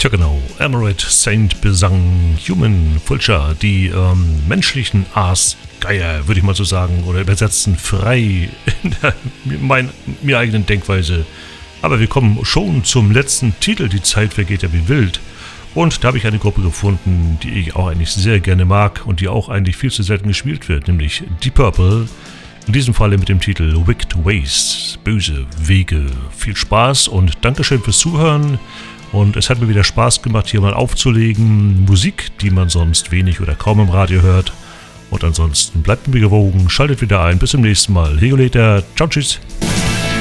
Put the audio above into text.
Tja genau, Emerald Saint besang Human Vulture, die menschlichen Aasgeier, würde ich mal so sagen, oder übersetzen frei in mir eigenen Denkweise. Aber wir kommen schon zum letzten Titel, die Zeit vergeht ja wie wild. Und da habe ich eine Gruppe gefunden, die ich auch eigentlich sehr gerne mag und die auch eigentlich viel zu selten gespielt wird, nämlich Deep Purple. In diesem Falle mit dem Titel Wicked Ways, böse Wege. Viel Spaß und Dankeschön fürs Zuhören. Und es hat mir wieder Spaß gemacht, hier mal aufzulegen. Musik, die man sonst wenig oder kaum im Radio hört. Und ansonsten bleibt mir gewogen, schaltet wieder ein. Bis zum nächsten Mal. Hegolater. Ciao, tschüss.